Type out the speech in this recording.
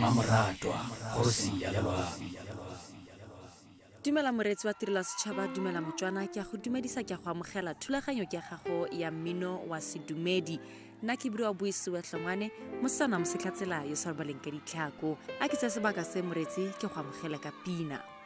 Mamoratwa go se ya lebang. Dumela moretsi wa tirelo setšhaba, dumela motswana, ke a go dumedisa, ke a go amogela thulaganyo ke gago ya mmino wa sedumedi. Nna ke bua Buisiwe Hlongwane, mosana mosetlhatsela yo sa re baleng ka ditlhako. A ke tsa sebaka se moretsi ke go amogela ka pina.